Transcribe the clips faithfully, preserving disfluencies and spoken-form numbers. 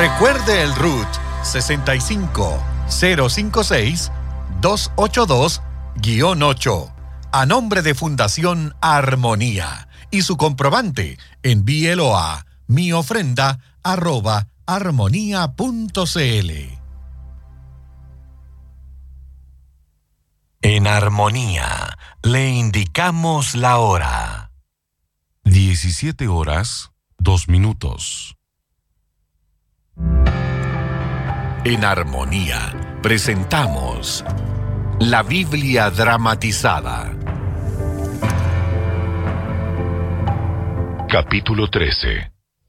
Recuerde el R U T sesenta y cinco cero cincuenta y seis doscientos ochenta y dos guión ocho a nombre de Fundación Armonía y su comprobante envíelo a miofrenda arroba armonía punto cl. En Armonía le indicamos la hora. diecisiete horas, dos minutos. En Armonía presentamos la Biblia dramatizada. Capítulo trece.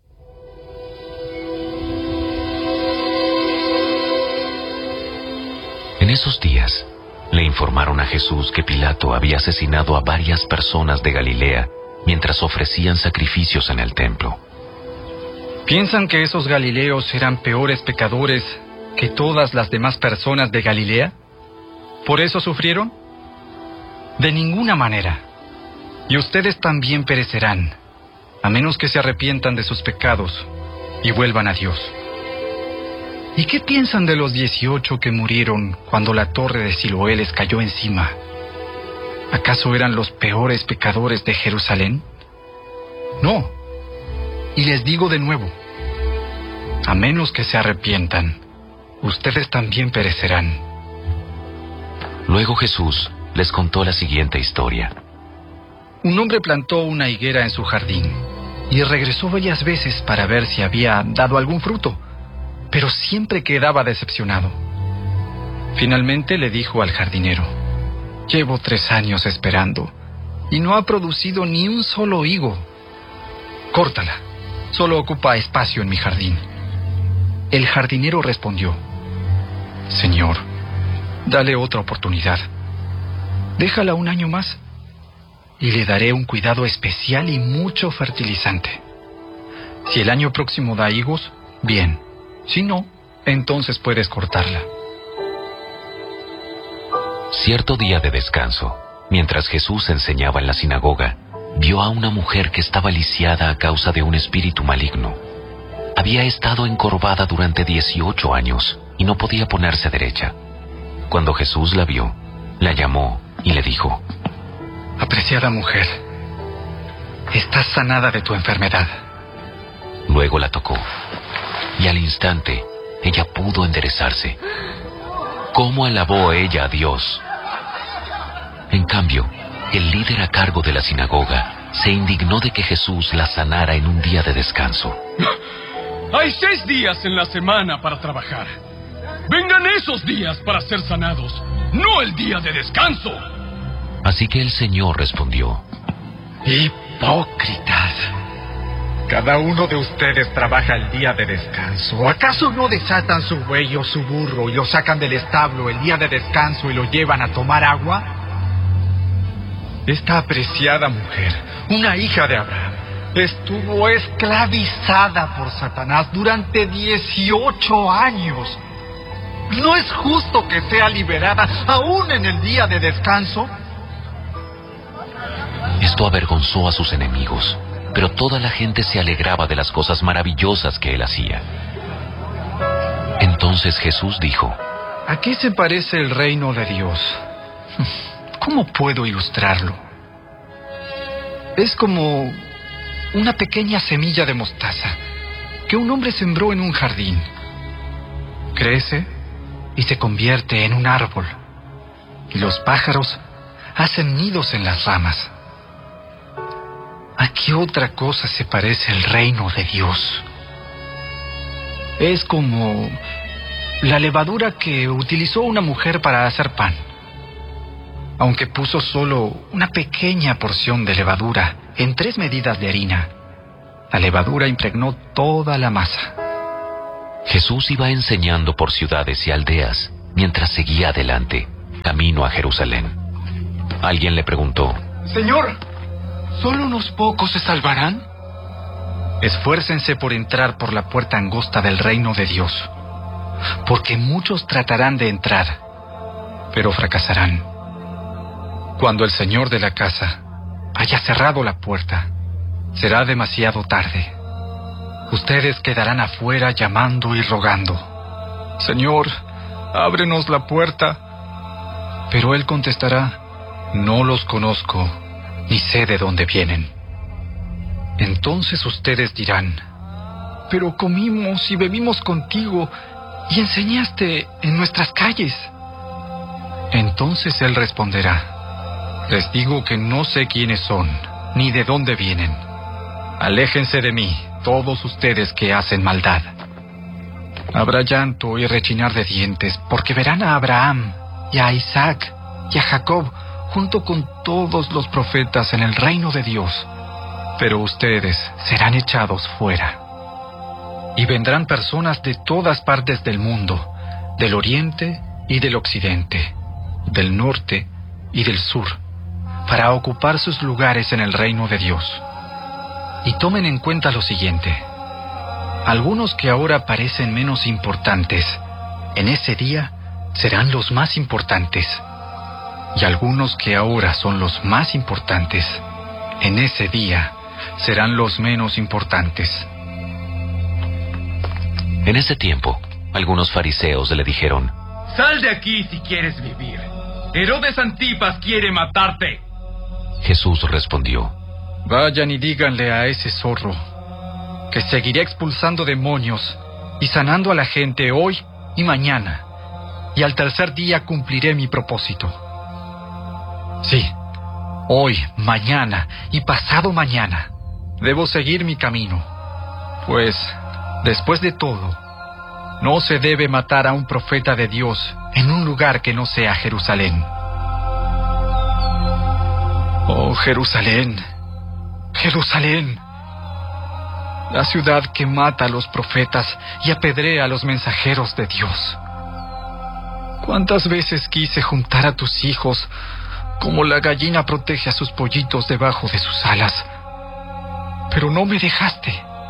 En esos días, le informaron a Jesús que Pilato había asesinado a varias personas de Galilea mientras ofrecían sacrificios en el templo. ¿Piensan que esos galileos eran peores pecadores que todas las demás personas de Galilea? ¿Por eso sufrieron? De ninguna manera. Y ustedes también perecerán, a menos que se arrepientan de sus pecados y vuelvan a Dios. ¿Y qué piensan de los dieciocho que murieron cuando la torre de Siloé les cayó encima? ¿Acaso eran los peores pecadores de Jerusalén? No. Y les digo de nuevo, a menos que se arrepientan, ustedes también perecerán. Luego Jesús les contó la siguiente historia. Un hombre plantó una higuera en su jardín y regresó varias veces para ver si había dado algún fruto, pero siempre quedaba decepcionado. Finalmente le dijo al jardinero: llevo tres años esperando y no ha producido ni un solo higo. Córtala, solo ocupa espacio en mi jardín. El jardinero respondió: Señor, dale otra oportunidad. Déjala un año más y le daré un cuidado especial y mucho fertilizante. Si el año próximo da higos, bien. Si no, entonces puedes cortarla. Cierto día de descanso, mientras Jesús enseñaba en la sinagoga, vio a una mujer que estaba lisiada a causa de un espíritu maligno. Había estado encorvada durante dieciocho años y no podía ponerse derecha. Cuando Jesús la vio, la llamó y le dijo: Apreciada mujer, estás sanada de tu enfermedad. Luego la tocó, y al instante ella pudo enderezarse. ¿Cómo alabó ella a Dios? En cambio, el líder a cargo de la sinagoga se indignó de que Jesús la sanara en un día de descanso. Hay seis días en la semana para trabajar. Vengan esos días para ser sanados, no el día de descanso. Así que el Señor respondió: Hipócritas. Cada uno de ustedes trabaja el día de descanso. ¿Acaso no desatan su buey o su burro y lo sacan del establo el día de descanso y lo llevan a tomar agua? Esta apreciada mujer, una hija de Abraham, estuvo esclavizada por Satanás durante dieciocho años. ¿No es justo que sea liberada aún en el día de descanso? Esto avergonzó a sus enemigos, pero toda la gente se alegraba de las cosas maravillosas que él hacía. Entonces Jesús dijo: ¿A qué se parece el reino de Dios? ¿Cómo puedo ilustrarlo? Es como una pequeña semilla de mostaza que un hombre sembró en un jardín. Crece y se convierte en un árbol, y los pájaros hacen nidos en las ramas. ¿A qué otra cosa se parece el reino de Dios? Es como la levadura que utilizó una mujer para hacer pan. Aunque puso solo una pequeña porción de levadura en tres medidas de harina, la levadura impregnó toda la masa. Jesús iba enseñando por ciudades y aldeas mientras seguía adelante, camino a Jerusalén. Alguien le preguntó: Señor, ¿solo unos pocos se salvarán? Esfuércense por entrar por la puerta angosta del reino de Dios, porque muchos tratarán de entrar, pero fracasarán. Cuando el señor de la casa haya cerrado la puerta, será demasiado tarde. ustedes quedarán afuera llamando y rogando: Señor, ábrenos la puerta. Pero él contestará: no los conozco, ni sé de dónde vienen. Entonces ustedes dirán: pero comimos y bebimos contigo y enseñaste en nuestras calles. Entonces él responderá: les digo que no sé quiénes son, ni de dónde vienen. Aléjense de mí, todos ustedes que hacen maldad. Habrá llanto y rechinar de dientes, porque verán a Abraham, y a Isaac, y a Jacob, junto con todos los profetas en el reino de Dios. Pero ustedes serán echados fuera. Y vendrán personas de todas partes del mundo, del oriente y del occidente, del norte y del sur, para ocupar sus lugares en el reino de Dios. Y tomen en cuenta lo siguiente: algunos que ahora parecen menos importantes, en ese día serán los más importantes. Y algunos que ahora son los más importantes, en ese día serán los menos importantes. En ese tiempo, algunos fariseos le dijeron: Sal de aquí si quieres vivir. Herodes Antipas quiere matarte. Jesús respondió: vayan y díganle a ese zorro que seguiré expulsando demonios y sanando a la gente hoy y mañana, y al tercer día cumpliré mi propósito. Sí, hoy, mañana y pasado mañana debo seguir mi camino, pues, después de todo, no se debe matar a un profeta de Dios en un lugar que no sea Jerusalén. Oh, Jerusalén, Jerusalén, la ciudad que mata a los profetas y apedrea a los mensajeros de Dios. ¿Cuántas veces quise juntar a tus hijos como la gallina protege a sus pollitos debajo de sus alas, pero no me dejaste?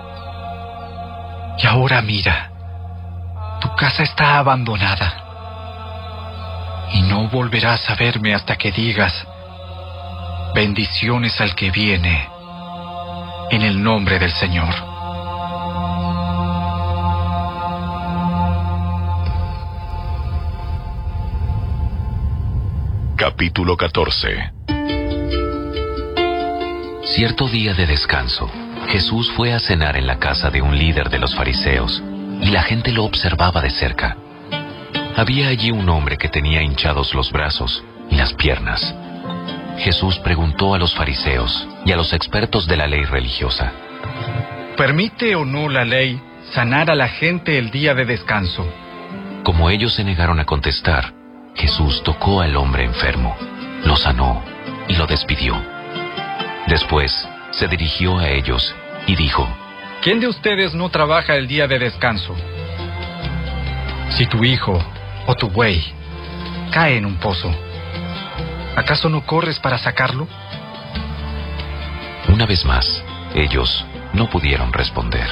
Y ahora mira, tu casa está abandonada y no volverás a verme hasta que digas: bendiciones al que viene en el nombre del Señor. Capítulo catorce. Cierto día de descanso, Jesús fue a cenar en la casa de un líder de los fariseos, y la gente lo observaba de cerca. Había allí un hombre que tenía hinchados los brazos y las piernas. Jesús preguntó a los fariseos y a los expertos de la ley religiosa: ¿permite o no la ley sanar a la gente el día de descanso? Como ellos se negaron a contestar, Jesús tocó al hombre enfermo, lo sanó y lo despidió. Después se dirigió a ellos y dijo: ¿quién de ustedes no trabaja el día de descanso? Si tu hijo o tu buey cae en un pozo, ¿acaso no corres para sacarlo? Una vez más, ellos no pudieron responder.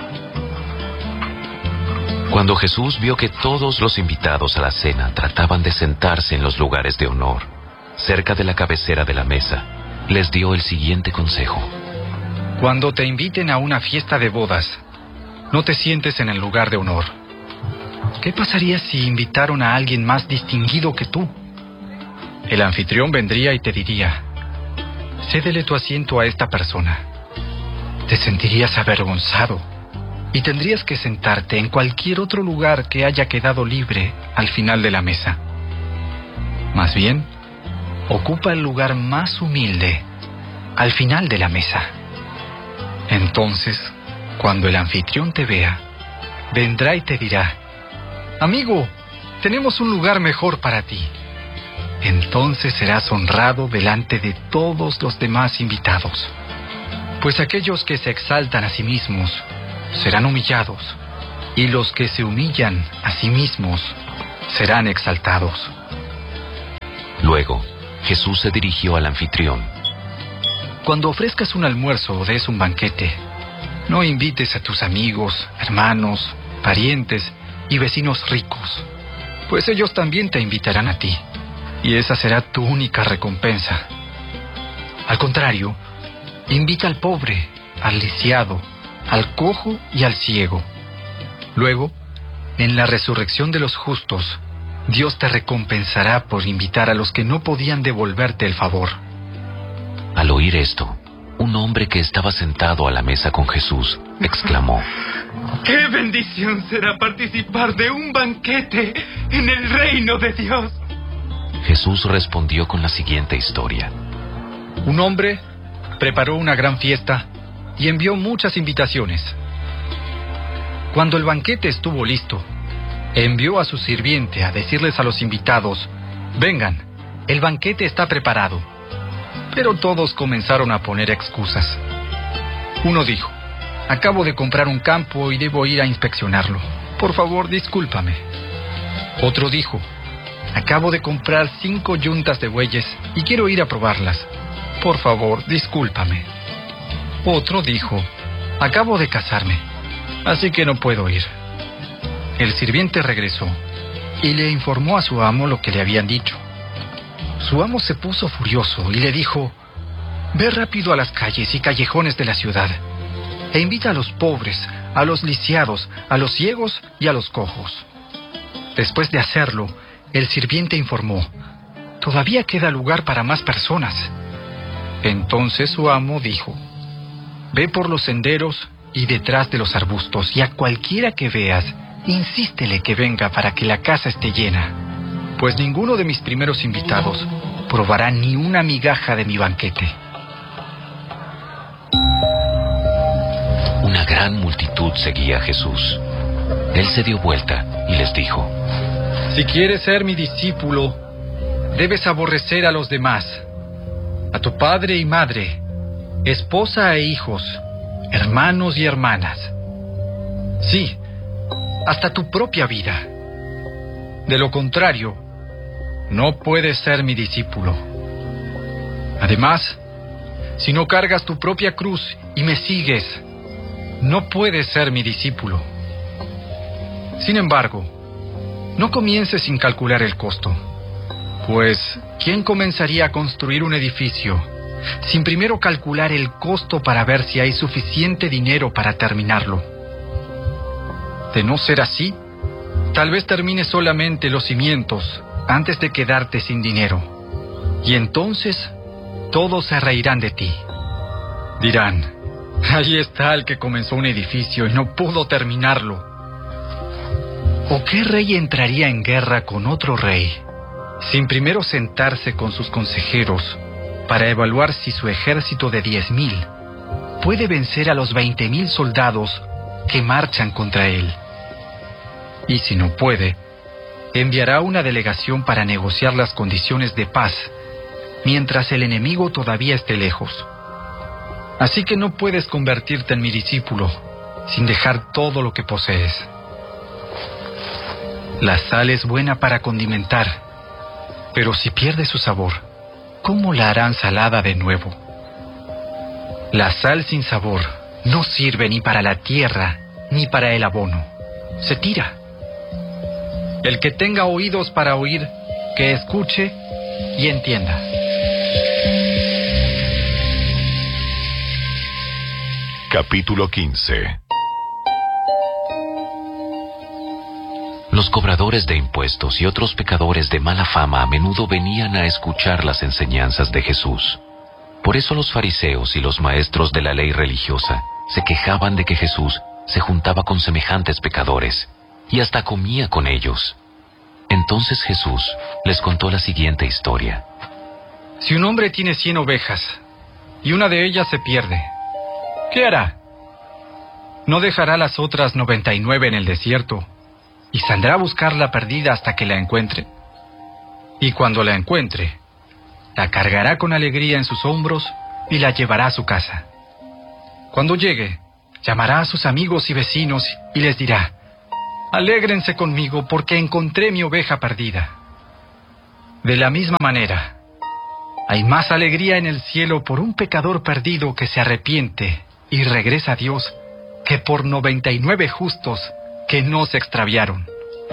Cuando Jesús vio que todos los invitados a la cena trataban de sentarse en los lugares de honor, cerca de la cabecera de la mesa, les dio el siguiente consejo: cuando te inviten a una fiesta de bodas, no te sientes en el lugar de honor. ¿Qué pasaría si invitaron a alguien más distinguido que tú? El anfitrión vendría y te diría: cédele tu asiento a esta persona. Te sentirías avergonzado y tendrías que sentarte en cualquier otro lugar que haya quedado libre al final de la mesa. Más bien, ocupa el lugar más humilde al final de la mesa. Entonces, cuando el anfitrión te vea, vendrá y te dirá: amigo, tenemos un lugar mejor para ti. Entonces serás honrado delante de todos los demás invitados. Pues aquellos que se exaltan a sí mismos serán humillados, y los que se humillan a sí mismos serán exaltados. Luego, Jesús se dirigió al anfitrión. Cuando ofrezcas un almuerzo o des un banquete, no invites a tus amigos, hermanos, parientes y vecinos ricos, pues ellos también te invitarán a ti, y esa será tu única recompensa. Al contrario, invita al pobre, al lisiado, al cojo y al ciego. Luego, en la resurrección de los justos, Dios te recompensará por invitar a los que no podían devolverte el favor. Al oír esto, un hombre que estaba sentado a la mesa con Jesús exclamó: ¡Qué bendición será participar de un banquete en el reino de Dios! Jesús respondió con la siguiente historia. Un hombre preparó una gran fiesta y envió muchas invitaciones. Cuando el banquete estuvo listo, envió a su sirviente a decirles a los invitados: vengan, el banquete está preparado. Pero todos comenzaron a poner excusas. Uno dijo: acabo de comprar un campo y debo ir a inspeccionarlo. Por favor, discúlpame. Otro dijo: acabo de comprar cinco yuntas de bueyes y quiero ir a probarlas. Por favor, discúlpame. Otro dijo: acabo de casarme, así que no puedo ir. El sirviente regresó y le informó a su amo lo que le habían dicho. Su amo se puso furioso y le dijo: ve rápido a las calles y callejones de la ciudad e invita a los pobres, a los lisiados, a los ciegos y a los cojos. Después de hacerlo, el sirviente informó: todavía queda lugar para más personas. Entonces su amo dijo: ve por los senderos y detrás de los arbustos, y a cualquiera que veas, insístele que venga para que la casa esté llena, pues ninguno de mis primeros invitados probará ni una migaja de mi banquete. Una gran multitud seguía a Jesús. Él se dio vuelta y les dijo: si quieres ser mi discípulo, debes aborrecer a los demás, a tu padre y madre, esposa e hijos, hermanos y hermanas. Sí, hasta tu propia vida. De lo contrario, no puedes ser mi discípulo. Además, si no cargas tu propia cruz y me sigues, no puedes ser mi discípulo. Sin embargo, no comiences sin calcular el costo, pues ¿quién comenzaría a construir un edificio sin primero calcular el costo para ver si hay suficiente dinero para terminarlo? De no ser así, tal vez termines solamente los cimientos antes de quedarte sin dinero. Y entonces todos se reirán de ti. Dirán: ahí está el que comenzó un edificio y no pudo terminarlo. ¿O qué rey entraría en guerra con otro rey sin primero sentarse con sus consejeros para evaluar si su ejército de diez mil puede vencer a los veinte mil soldados que marchan contra él? Y si no puede, enviará una delegación para negociar las condiciones de paz mientras el enemigo todavía esté lejos. Así que no puedes convertirte en mi discípulo sin dejar todo lo que posees. La sal es buena para condimentar, pero si pierde su sabor, ¿cómo la harán salada de nuevo? La sal sin sabor no sirve ni para la tierra ni para el abono. Se tira. El que tenga oídos para oír, que escuche y entienda. Capítulo quince. Los cobradores de impuestos y otros pecadores de mala fama a menudo venían a escuchar las enseñanzas de Jesús. Por eso los fariseos y los maestros de la ley religiosa se quejaban de que Jesús se juntaba con semejantes pecadores y hasta comía con ellos. Entonces Jesús les contó la siguiente historia. Si un hombre tiene cien ovejas y una de ellas se pierde, ¿qué hará? ¿No dejará las otras noventa y nueve en el desierto y saldrá a buscar la perdida hasta que la encuentre? Y cuando la encuentre, la cargará con alegría en sus hombros y la llevará a su casa. Cuando llegue, llamará a sus amigos y vecinos y les dirá: alégrense conmigo porque encontré mi oveja perdida. De la misma manera, hay más alegría en el cielo por un pecador perdido que se arrepiente y regresa a Dios que por noventa y nueve justos que no se extraviaron.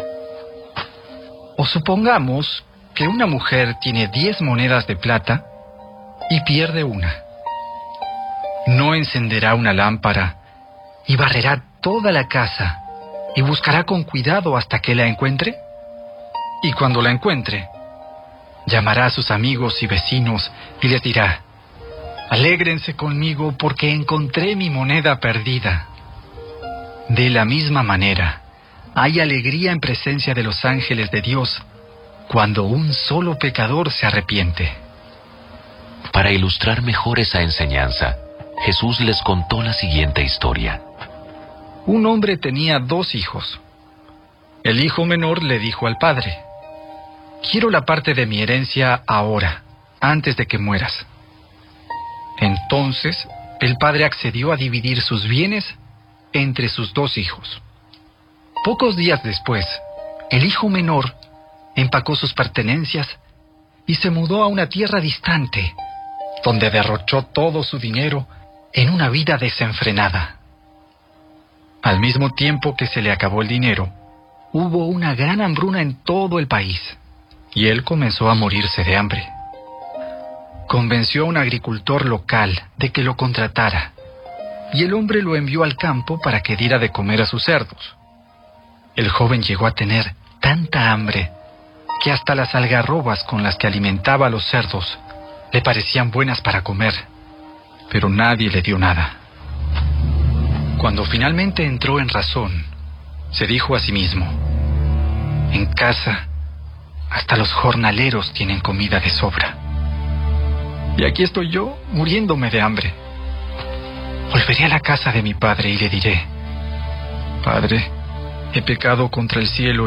O supongamos que una mujer tiene diez monedas de plata y pierde una. ¿No encenderá una lámpara y barrerá toda la casa y buscará con cuidado hasta que la encuentre? Y cuando la encuentre, llamará a sus amigos y vecinos y les dirá: «Alégrense conmigo porque encontré mi moneda perdida». De la misma manera, hay alegría en presencia de los ángeles de Dios cuando un solo pecador se arrepiente. Para ilustrar mejor esa enseñanza, Jesús les contó la siguiente historia. Un hombre tenía dos hijos. El hijo menor le dijo al padre: «Quiero la parte de mi herencia ahora, antes de que mueras». Entonces, el padre accedió a dividir sus bienes entre sus dos hijos. Pocos días después, el hijo menor empacó sus pertenencias y se mudó a una tierra distante, donde derrochó todo su dinero en una vida desenfrenada. Al mismo tiempo que se le acabó el dinero, hubo una gran hambruna en todo el país, y él comenzó a morirse de hambre. Convenció a un agricultor local de que lo contratara, y el hombre lo envió al campo para que diera de comer a sus cerdos. El joven llegó a tener tanta hambre que hasta las algarrobas con las que alimentaba a los cerdos le parecían buenas para comer, pero nadie le dio nada. Cuando finalmente entró en razón, se dijo a sí mismo: «En casa, hasta los jornaleros tienen comida de sobra. Y aquí estoy yo, muriéndome de hambre. Volveré a la casa de mi padre y le diré: Padre, he pecado contra el cielo